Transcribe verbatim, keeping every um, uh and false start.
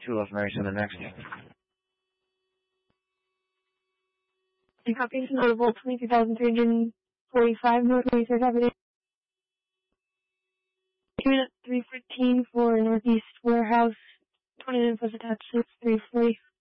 two of Mary Center next. The copy is notable twenty-two thousand three hundred forty-five North Research Avenue. Unit three fourteen for Northeast Warehouse. twenty minutes was attached to three forty.